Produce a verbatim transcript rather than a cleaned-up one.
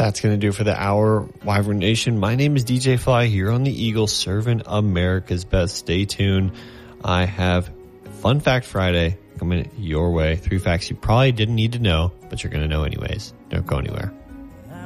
That's going to do it for the hour, Wyvern Nation. My name is D J Fly here on the Eagle, serving America's best. Stay tuned. I have Fun Fact Friday coming your way. Three facts you probably didn't need to know, but you're going to know anyways. Don't go anywhere.